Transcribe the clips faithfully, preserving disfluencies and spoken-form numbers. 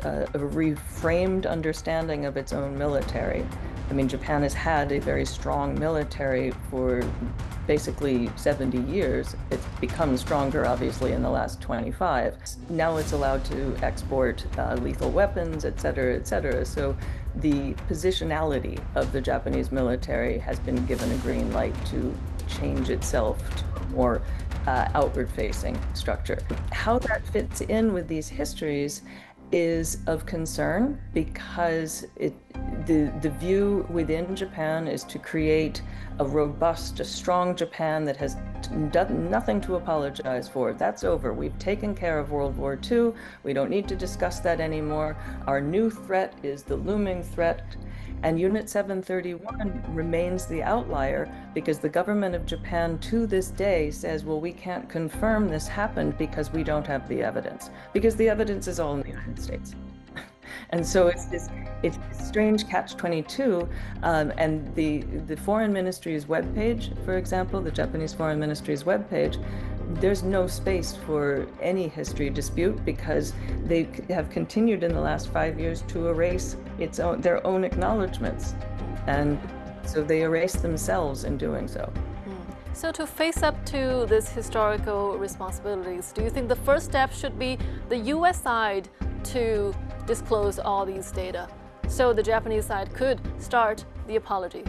uh, a reframed understanding of its own military. I mean, Japan has had a very strong military for basically seventy years. It's become stronger, obviously, in the last twenty-five. Now it's allowed to export uh, lethal weapons, et cetera, et cetera. So the positionality of the Japanese military has been given a green light to change itself to a more uh, outward-facing structure. How that fits in with these histories is of concern because it, the, the view within Japan is to create a robust, a strong Japan that has done nothing to apologize for. That's over. We've taken care of World War Two. We don't need to discuss that anymore. Our new threat is the looming threat. And Unit seven thirty-one remains the outlier because the government of Japan to this day says, well, we can't confirm this happened because we don't have the evidence, because the evidence is all in the United States. And so it's this it's a strange catch twenty-two. Um, and the, the Foreign Ministry's webpage, for example, the Japanese Foreign Ministry's webpage, there's no space for any history dispute because they have continued in the last five years to erase its own, their own acknowledgments. And so they erase themselves in doing so. So to face up to these historical responsibilities, do you think the first step should be the U S side to disclose all these data so the Japanese side could start the apology?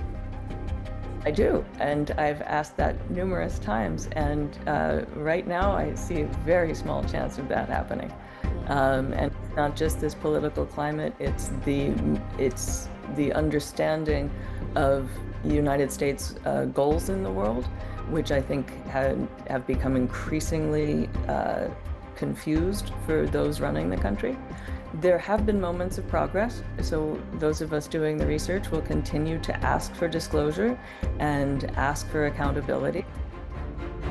I do, and I've asked that numerous times, and uh, right now I see a very small chance of that happening. Um, and it's not just this political climate, it's the, it's the understanding of the United States uh, goals in the world, which I think have, have become increasingly uh, confused for those running the country. There have been moments of progress, so those of us doing the research will continue to ask for disclosure and ask for accountability.